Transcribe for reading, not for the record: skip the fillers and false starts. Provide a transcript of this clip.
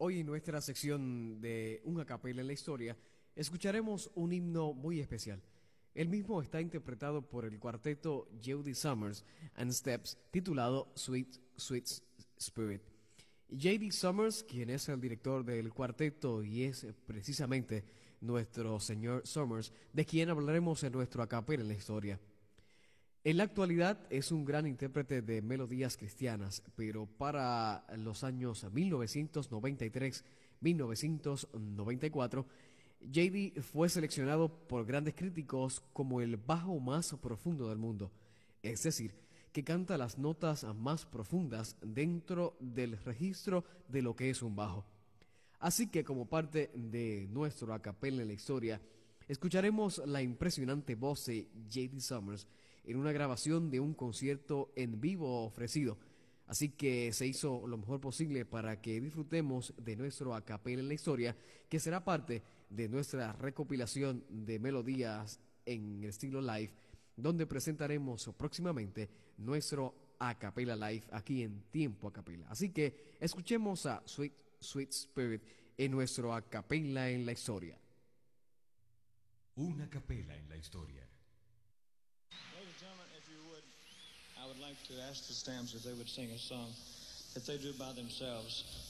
Hoy en nuestra sección de Un acapella en la historia, escucharemos un himno muy especial. El mismo está interpretado por el cuarteto Jody Summers and Steps, titulado Sweet, Sweet Spirit. J.D. Summers, quien es el director del cuarteto y es precisamente nuestro señor Summers, de quien hablaremos en nuestro acapella en la historia. En la actualidad es un gran intérprete de melodías cristianas, pero para los años 1993-1994, JD fue seleccionado por grandes críticos como el bajo más profundo del mundo, es decir, que canta las notas más profundas dentro del registro de lo que es un bajo. Así que como parte de nuestro acapella en la historia, escucharemos la impresionante voz de J.D. Summers en una grabación de un concierto en vivo ofrecido. Así que se hizo lo mejor posible para que disfrutemos de nuestro acapella en la historia, que será parte de nuestra recopilación de melodías en el estilo live, donde presentaremos próximamente nuestro acapella live aquí en Tiempo Acapella. Así que escuchemos a Sweet Sweet Spirit en nuestro acapella en la historia. Una capela en la historia. Ladies and gentlemen, if you would, I would like to ask the Stamps if they would sing a song that they do by themselves.